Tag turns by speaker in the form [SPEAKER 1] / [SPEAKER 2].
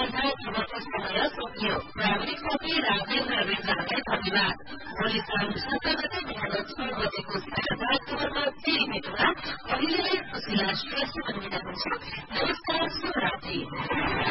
[SPEAKER 1] साँझ खबरको समय सकियो। प्राविधिक साथी राजेन्द्र रेग्मीलाई धन्यवाद। भोलि साँझ 7 बजे बिहान 6 बजेको साझा खबरमा फेरि भेटौँला। अहिलेलाई सुशीला श्रेष्ठ बिदा हुन्छ। नमस्कार, शुभरात्रि।